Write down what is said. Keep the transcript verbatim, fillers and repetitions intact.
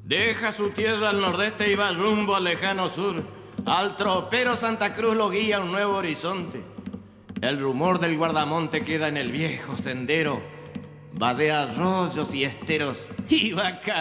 Deja su tierra al nordeste y va rumbo al lejano sur. Al tropero Santa Cruz lo guía un nuevo horizonte. El rumor del guardamonte queda en el viejo sendero. Va de arroyos y esteros y va